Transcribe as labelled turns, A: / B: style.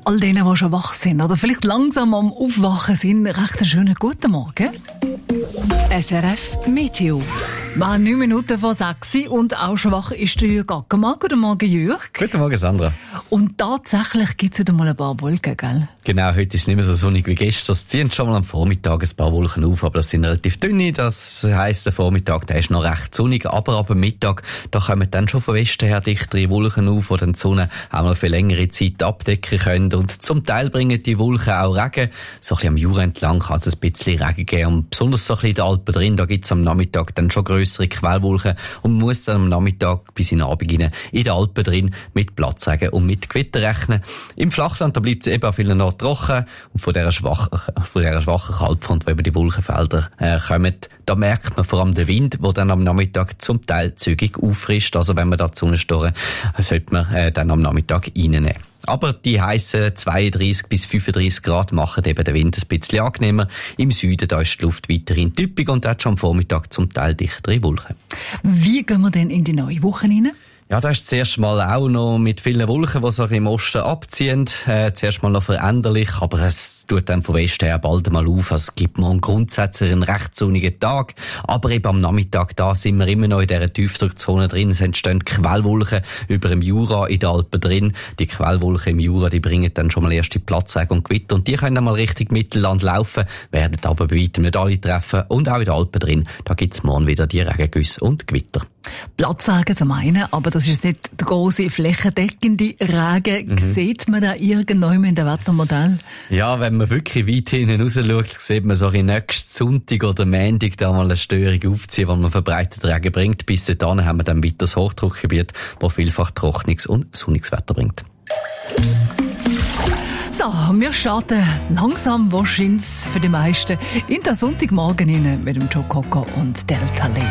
A: All denen, die schon wach sind oder vielleicht langsam am Aufwachen sind, recht einen schönen guten Morgen.
B: SRF Meteo.
A: Wir haben 9 Minuten vor 6 und auch schon wach ist der Jürg Ackermann. Guten Morgen, Jürg.
C: Guten Morgen, Sandra.
A: Und tatsächlich gibt es wieder mal ein paar Wolken, gell?
C: Genau, heute ist es nicht mehr so sonnig wie gestern. Es ziehen schon mal am Vormittag ein paar Wolken auf, aber das sind relativ dünne. Das heisst, der Vormittag, der ist noch recht sonnig, aber ab dem Mittag, da kommen dann schon von Westen her dichtere Wolken auf, die dann die Sonne auch mal für längere Zeit abdecken können. Und zum Teil bringen die Wolken auch Regen. So ein bisschen am Jura entlang kann es ein bisschen Regen geben. Und besonders so ein bisschen in den Alpen drin, da gibt es am Nachmittag dann schon grössere Quellwolken und man muss dann am Nachmittag bis in den Abend rein in den Alpen drin mit Platzregen und mit Gewitter rechnen. Im Flachland, da bleibt es eben an vielen Orten trocken und von dieser schwachen Kaltfront, die über die Wolkenfelder kommen, da merkt man vor allem den Wind, der dann am Nachmittag zum Teil zügig auffrischt. Also wenn man da die Sonne storen, sollte man dann am Nachmittag reinnehmen. Aber die heissen 32 bis 35 Grad machen eben den Wind ein bisschen angenehmer. Im Süden, da ist die Luft weiterhin typisch und hat schon am Vormittag zum Teil dichtere Wolken.
A: Wie gehen wir denn in die neue Woche rein?
C: Ja, da ist zuerst mal auch noch mit vielen Wolken, die so im Osten abziehen. Zuerst mal noch veränderlich, aber es tut dann von Westen her bald mal auf. Es gibt mal grundsätzlich einen recht sonnigen Tag. Aber eben am Nachmittag, da sind wir immer noch in dieser Tiefdruckzone drin. Es entstehen Quellwolken über dem Jura in den Alpen drin. Die Quellwolken im Jura, die bringen dann schon mal erste Platzregen und Gewitter. Und die können dann mal Richtung Mittelland laufen, werden aber bei weitem nicht alle treffen. Und auch in den Alpen drin, da gibt es morgen wieder die Regengüsse und Gewitter.
A: Platzregen zum einen, aber das ist nicht der grosse flächendeckende Regen. Sieht man da irgendwann in dem Wettermodell?
C: Ja, wenn man wirklich weit hinten raus schaut, sieht man so in nächsten Sonntag oder Montag da mal eine Störung aufziehen, die man verbreitet Regen bringt. Bis dahin haben wir dann weiter das Hochdruckgebiet, das vielfach trockenes und sonniges Wetter bringt.
A: So, wir starten langsam, wahrscheinlich für die meisten, in den Sonntagmorgen rein mit dem Joe Cocker und Delta Lee.